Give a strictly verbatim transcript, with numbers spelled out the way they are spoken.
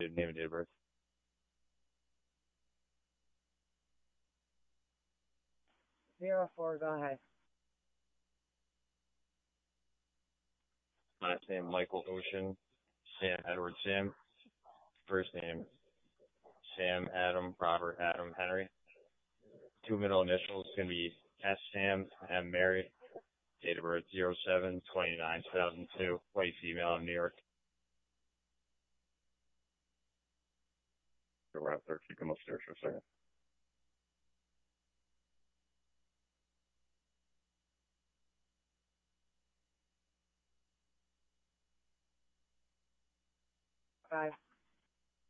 name and date of birth. Zero four, go ahead. Last name Michael Ocean, Sam Edward Sam. First name Sam Adam Robert Adam Henry. Two middle initials gonna be S Sam M Mary. Date of birth zero seven twenty nine two thousand two. White female in New York. Go out there if you come upstairs for a second. Five.